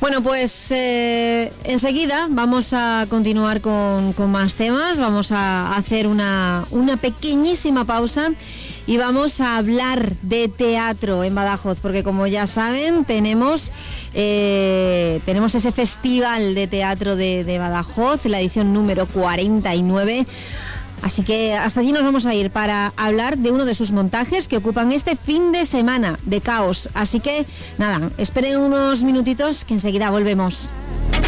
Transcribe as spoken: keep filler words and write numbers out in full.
Bueno, pues eh, enseguida vamos a continuar con, con más temas, vamos a hacer una, una pequeñísima pausa y vamos a hablar de teatro en Badajoz, porque como ya saben, tenemos, eh, tenemos ese festival de teatro de, de Badajoz, la edición número cuarenta y nueve. Así que hasta allí nos vamos a ir para hablar de uno de sus montajes que ocupan este fin de semana de Caos. Así que nada, esperen unos minutitos que enseguida volvemos.